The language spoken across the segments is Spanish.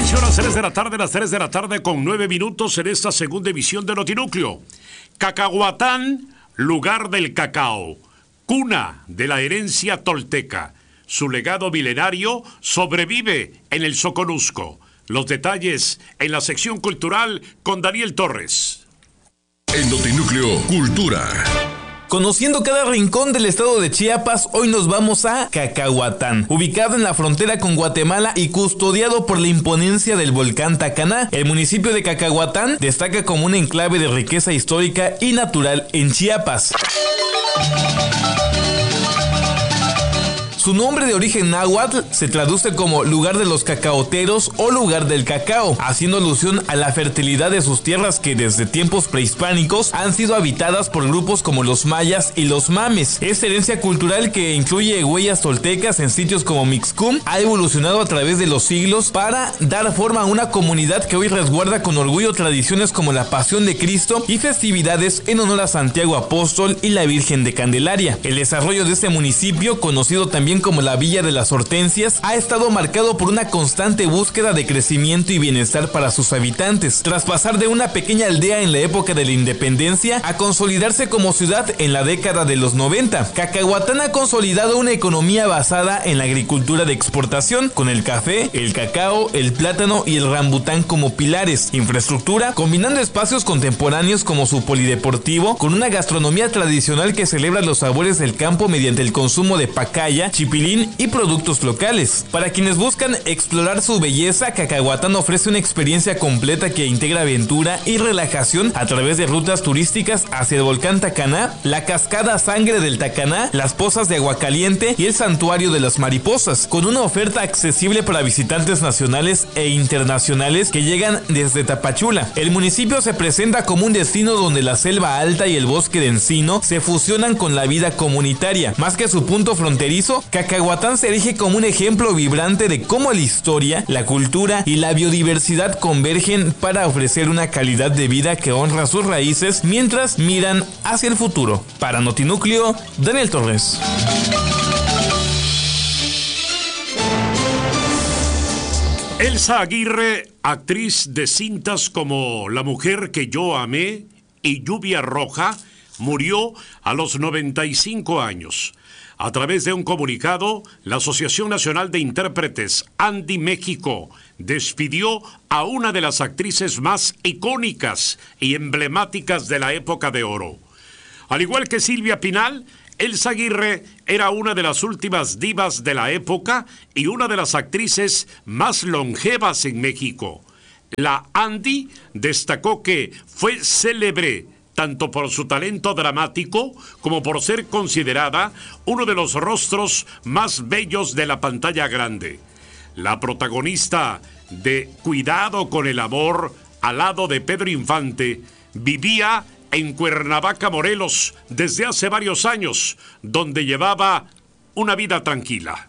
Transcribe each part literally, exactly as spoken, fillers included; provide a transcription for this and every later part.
Atención, a las tres de la tarde, las tres de la tarde con nueve minutos en esta segunda emisión de Notinúcleo. Cacahuatán, lugar del cacao, cuna de la herencia tolteca. Su legado milenario sobrevive en el Soconusco. Los detalles en la sección cultural con Daniel Torres. En Notinúcleo, cultura. Conociendo cada rincón del estado de Chiapas, hoy nos vamos a Cacahuatán, ubicado en la frontera con Guatemala y custodiado por la imponencia del volcán Tacaná. El municipio de Cacahuatán destaca como un enclave de riqueza histórica y natural en Chiapas. Su nombre de origen náhuatl se traduce como lugar de los cacaoteros o lugar del cacao, haciendo alusión a la fertilidad de sus tierras que desde tiempos prehispánicos han sido habitadas por grupos como los mayas y los mames. Esta herencia cultural, que incluye huellas toltecas en sitios como Mixcum, ha evolucionado a través de los siglos para dar forma a una comunidad que hoy resguarda con orgullo tradiciones como la Pasión de Cristo y festividades en honor a Santiago Apóstol y la Virgen de Candelaria. El desarrollo de este municipio, conocido también como la Villa de las Hortensias, ha estado marcado por una constante búsqueda de crecimiento y bienestar para sus habitantes, tras pasar de una pequeña aldea en la época de la independencia a consolidarse como ciudad en la década de los noventa. Cacahuatán ha consolidado una economía basada en la agricultura de exportación, con el café, el cacao, el plátano y el rambután como pilares. Infraestructura, combinando espacios contemporáneos como su polideportivo con una gastronomía tradicional que celebra los sabores del campo mediante el consumo de pacaya, chipilín y productos locales. Para quienes buscan explorar su belleza, Cacahuatán ofrece una experiencia completa que integra aventura y relajación a través de rutas turísticas hacia el volcán Tacaná, la cascada Sangre del Tacaná, las pozas de agua caliente y el santuario de las mariposas, con una oferta accesible para visitantes nacionales e internacionales que llegan desde Tapachula. El municipio se presenta como un destino donde la selva alta y el bosque de encino se fusionan con la vida comunitaria. Más que su punto fronterizo, Cacahuatán se erige como un ejemplo vibrante de cómo la historia, la cultura y la biodiversidad convergen para ofrecer una calidad de vida que honra sus raíces mientras miran hacia el futuro. Para Notinúcleo, Daniel Torres. Elsa Aguirre, actriz de cintas como La mujer que yo amé y Lluvia Roja, murió a los noventa y cinco años. A través de un comunicado, la Asociación Nacional de Intérpretes, ANDI México, despidió a una de las actrices más icónicas y emblemáticas de la época de oro. Al igual que Silvia Pinal, Elsa Aguirre era una de las últimas divas de la época y una de las actrices más longevas en México. La ANDI destacó que fue célebre tanto por su talento dramático como por ser considerada uno de los rostros más bellos de la pantalla grande. La protagonista de Cuidado con el amor, al lado de Pedro Infante, vivía en Cuernavaca, Morelos, desde hace varios años, donde llevaba una vida tranquila.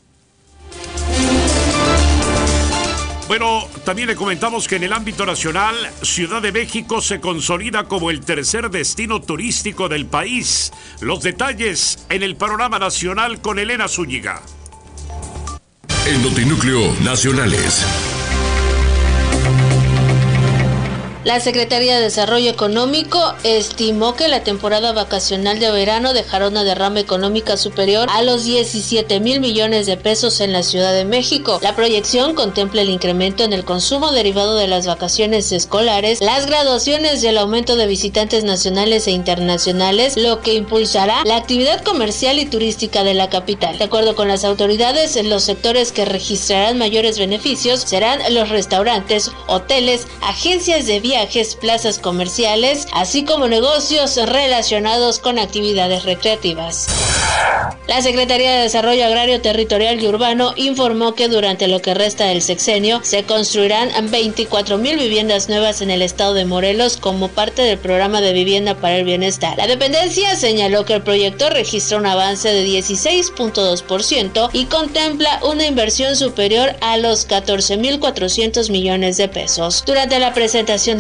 Bueno, también le comentamos que en el ámbito nacional, Ciudad de México se consolida como el tercer destino turístico del país. Los detalles en el panorama nacional con Elena Zúñiga. En Notinúcleo Nacionales. La Secretaría de Desarrollo Económico estimó que la temporada vacacional de verano dejará una derrama económica superior a los diecisiete mil millones de pesos en la Ciudad de México. La proyección contempla el incremento en el consumo derivado de las vacaciones escolares, las graduaciones y el aumento de visitantes nacionales e internacionales, lo que impulsará la actividad comercial y turística de la capital. De acuerdo con las autoridades, los sectores que registrarán mayores beneficios serán los restaurantes, hoteles, agencias de viajes, viajes, plazas comerciales, así como negocios relacionados con actividades recreativas. La Secretaría de Desarrollo Agrario, Territorial y Urbano informó que durante lo que resta del sexenio se construirán veinticuatro mil viviendas nuevas en el estado de Morelos como parte del programa de vivienda para el bienestar. La dependencia señaló que el proyecto registra un avance de dieciséis punto dos por ciento y contempla una inversión superior a los catorce mil cuatrocientos millones de pesos. Durante la presentación de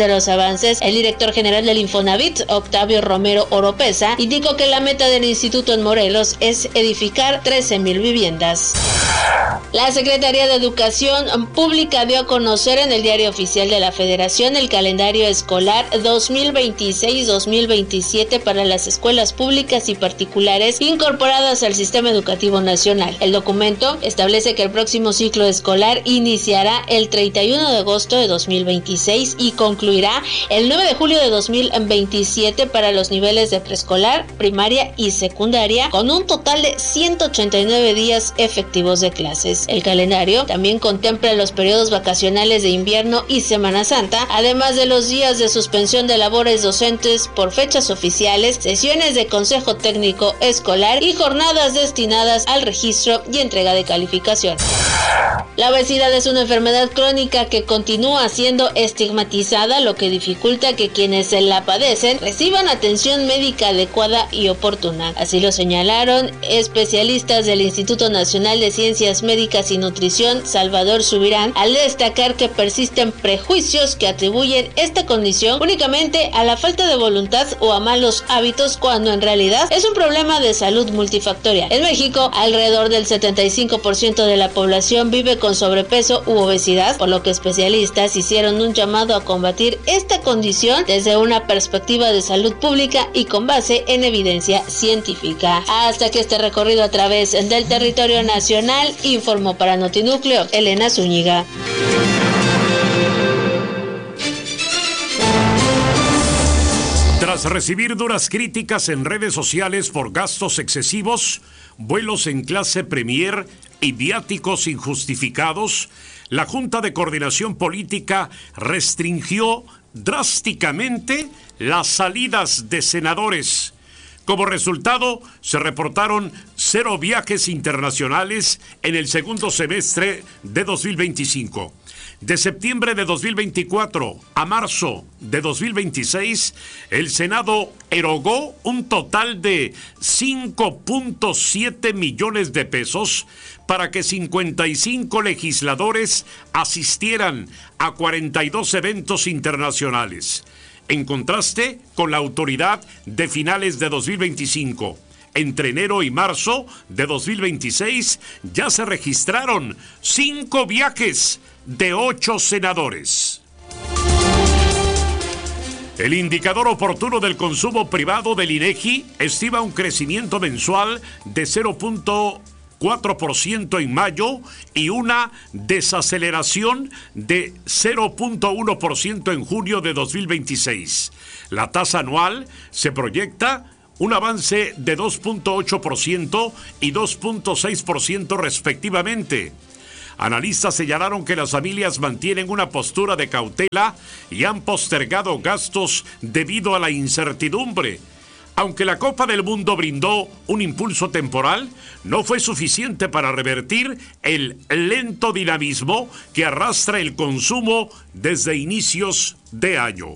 de los avances, el director general del Infonavit, Octavio Romero Oropesa, indicó que la meta del instituto en Morelos es edificar trece mil viviendas. La Secretaría de Educación Pública dio a conocer en el Diario Oficial de la Federación el calendario escolar dos mil veintiséis dos mil veintisiete para las escuelas públicas y particulares incorporadas al Sistema Educativo Nacional. El documento establece que el próximo ciclo escolar iniciará el treinta y uno de agosto de dos mil veintiséis y concluirá el nueve de julio de dos mil veintisiete para los niveles de preescolar, primaria y secundaria, con un total de ciento ochenta y nueve días efectivos de clases. El calendario también contempla los periodos vacacionales de invierno y Semana Santa, además de los días de suspensión de labores docentes por fechas oficiales, sesiones de consejo técnico escolar y jornadas destinadas al registro y entrega de calificación. La obesidad es una enfermedad crónica que continúa siendo estigmatizada, lo que dificulta que quienes la padecen reciban atención médica adecuada y oportuna. Así lo señalaron especialistas del Instituto Nacional de Ciencias Médicas y Nutrición, Salvador Subirán, al destacar que persisten prejuicios que atribuyen esta condición únicamente a la falta de voluntad o a malos hábitos, cuando en realidad es un problema de salud multifactorial. En México, alrededor del setenta y cinco por ciento de la población vive con sobrepeso u obesidad, por lo que especialistas hicieron un llamado a combatir esta condición desde una perspectiva de salud pública y con base en evidencia científica. Hasta que este recorrido a través del territorio nacional, informó para Notinúcleo Elena Zúñiga. Tras recibir duras críticas en redes sociales por gastos excesivos, vuelos en clase Premier y viáticos injustificados, la Junta de Coordinación Política restringió drásticamente las salidas de senadores. Como resultado, se reportaron cero viajes internacionales en el segundo semestre de dos mil veinticinco. De septiembre de dos mil veinticuatro a marzo de dos mil veintiséis, el Senado erogó un total de cinco punto siete millones de pesos para que cincuenta y cinco legisladores asistieran a cuarenta y dos eventos internacionales. En contraste con la autoridad de finales de dos mil veinticinco, entre enero y marzo de dos mil veintiséis ya se registraron cinco viajes de ocho senadores. El indicador oportuno del consumo privado del INEGI estima un crecimiento mensual de cero punto cuatro por ciento en mayo y una desaceleración de cero punto uno por ciento en junio de dos mil veintiséis. La tasa anual se proyecta un avance de dos punto ocho por ciento y dos punto seis por ciento respectivamente. Analistas señalaron que las familias mantienen una postura de cautela y han postergado gastos debido a la incertidumbre. Aunque la Copa del Mundo brindó un impulso temporal, no fue suficiente para revertir el lento dinamismo que arrastra el consumo desde inicios de año.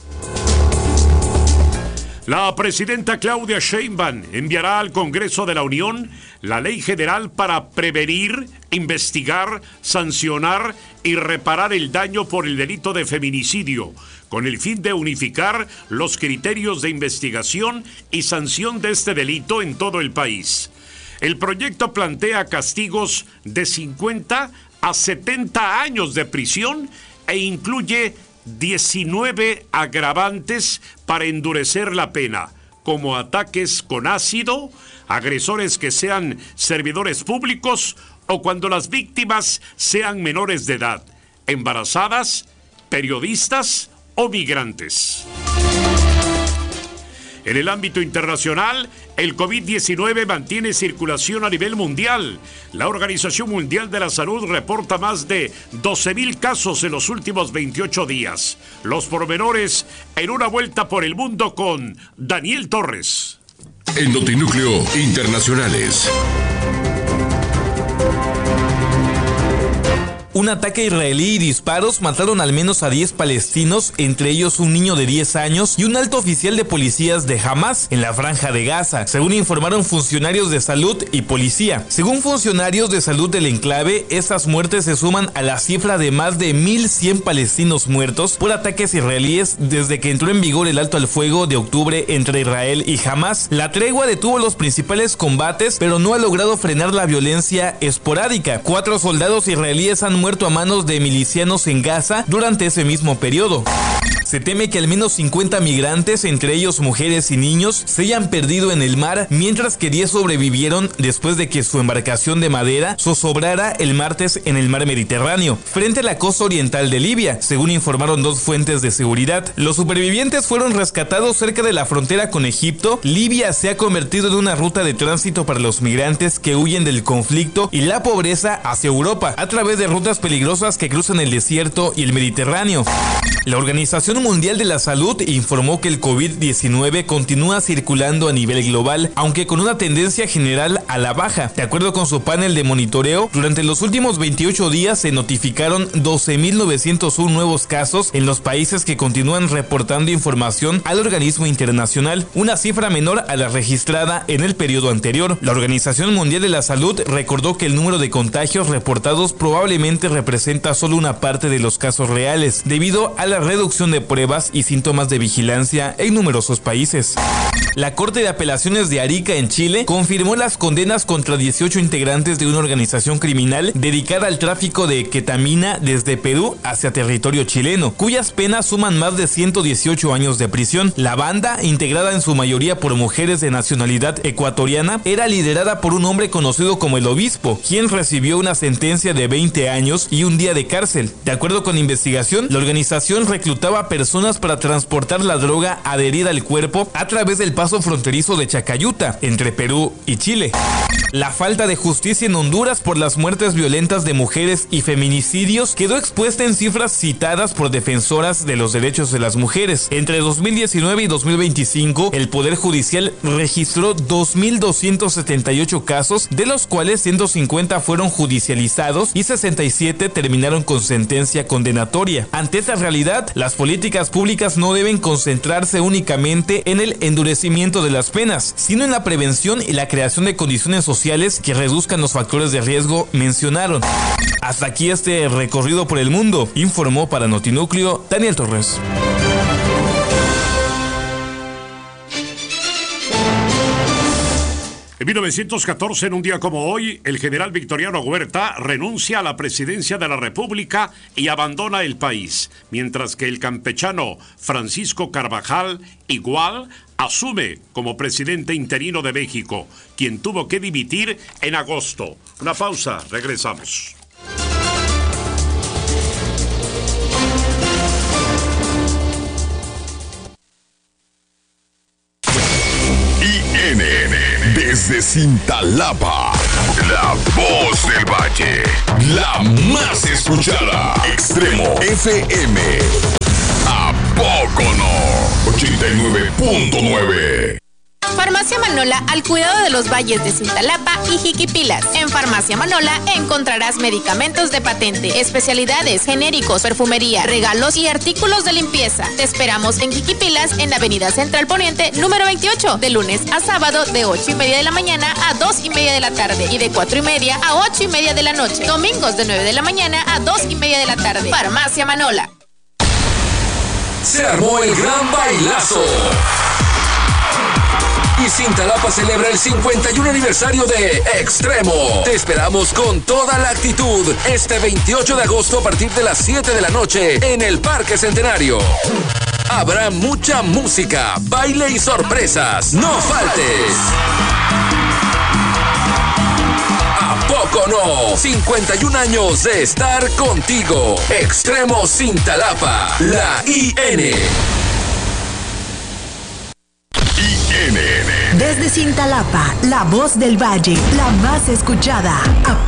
La presidenta Claudia Sheinbaum enviará al Congreso de la Unión la Ley General para prevenir, investigar, sancionar y reparar el daño por el delito de feminicidio, con el fin de unificar los criterios de investigación y sanción de este delito en todo el país. El proyecto plantea castigos de cincuenta a setenta años de prisión e incluye diecinueve agravantes para endurecer la pena, como ataques con ácido, agresores que sean servidores públicos o cuando las víctimas sean menores de edad, embarazadas, periodistas o migrantes. En el ámbito internacional, el COVID diecinueve mantiene circulación a nivel mundial. La Organización Mundial de la Salud reporta más de doce mil casos en los últimos veintiocho días. Los pormenores en una vuelta por el mundo con Daniel Torres. En Notinúcleo Internacionales. Un ataque israelí y disparos mataron al menos a diez palestinos, entre ellos un niño de diez años y un alto oficial de policías de Hamas en la franja de Gaza, según informaron funcionarios de salud y policía. Según funcionarios de salud del enclave, estas muertes se suman a la cifra de más de mil cien palestinos muertos por ataques israelíes desde que entró en vigor el alto al fuego de octubre entre Israel y Hamas. La tregua detuvo los principales combates, pero no ha logrado frenar la violencia esporádica. Cuatro soldados israelíes han muerto a manos de milicianos en Gaza durante ese mismo periodo. Se teme que al menos cincuenta migrantes, entre ellos mujeres y niños, se hayan perdido en el mar, mientras que diez sobrevivieron después de que su embarcación de madera zozobrara el martes en el mar Mediterráneo, frente a la costa oriental de Libia, según informaron dos fuentes de seguridad. Los supervivientes fueron rescatados cerca de la frontera con Egipto. Libia se ha convertido en una ruta de tránsito para los migrantes que huyen del conflicto y la pobreza hacia Europa, a través de rutas peligrosas que cruzan el desierto y el Mediterráneo. La Organización Mundial de la Salud informó que el COVID diecinueve continúa circulando a nivel global, aunque con una tendencia general a la baja. De acuerdo con su panel de monitoreo, durante los últimos veintiocho días se notificaron doce mil novecientos uno nuevos casos en los países que continúan reportando información al organismo internacional, una cifra menor a la registrada en el periodo anterior. La Organización Mundial de la Salud recordó que el número de contagios reportados probablemente representa solo una parte de los casos reales, debido a la reducción de pruebas y síntomas de vigilancia en numerosos países. La Corte de Apelaciones de Arica, en Chile, confirmó las condenas contra dieciocho integrantes de una organización criminal dedicada al tráfico de ketamina desde Perú hacia territorio chileno, cuyas penas suman más de ciento dieciocho años de prisión. La banda, integrada en su mayoría por mujeres de nacionalidad ecuatoriana, era liderada por un hombre conocido como el Obispo, quien recibió una sentencia de veinte años y un día de cárcel. De acuerdo con investigación, la organización reclutaba personas para transportar la droga adherida al cuerpo a través del paso fronterizo de Chacayuta, entre Perú y Chile. La falta de justicia en Honduras por las muertes violentas de mujeres y feminicidios quedó expuesta en cifras citadas por defensoras de los derechos de las mujeres. Entre dos mil diecinueve y dos mil veinticinco, el Poder Judicial registró dos mil doscientos setenta y ocho casos, de los cuales ciento cincuenta fueron judicializados y sesenta y siete terminaron con sentencia condenatoria. Ante esta realidad, las políticas públicas no deben concentrarse únicamente en el endurecimiento de las penas, sino en la prevención y la creación de condiciones sociales que reduzcan los factores de riesgo mencionaron. Hasta aquí este recorrido por el mundo, informó para Notinúcleo Daniel Torres. En mil novecientos catorce, en un día como hoy, el general Victoriano Huerta renuncia a la presidencia de la República y abandona el país, mientras que el campechano Francisco Carvajal igual asume como presidente interino de México, quien tuvo que dimitir en agosto. Una pausa, regresamos. Desde Cintalapa, la voz del valle, la más escuchada, Extremo F M. ¿A poco no? ochenta y nueve punto nueve. Farmacia Manola, al cuidado de los valles de Cintalapa y Jiquipilas. En Farmacia Manola encontrarás medicamentos de patente, especialidades, genéricos, perfumería, regalos y artículos de limpieza. Te esperamos en Jiquipilas, en la Avenida Central Poniente, número veintiocho, de lunes a sábado, de ocho y media de la mañana a dos y media de la tarde y de cuatro y media a ocho y media de la noche. Domingos de nueve de la mañana a dos y media de la tarde. Farmacia Manola. Se armó el gran bailazo. Y Cintalapa celebra el cincuenta y uno aniversario de Extremo. Te esperamos con toda la actitud este veintiocho de agosto a partir de las siete de la noche en el Parque Centenario. Habrá mucha música, baile y sorpresas. ¡No faltes! ¿A poco no? cincuenta y un años de estar contigo. Extremo Cintalapa, la I N. I N N. Desde Cintalapa, la voz del valle, la más escuchada.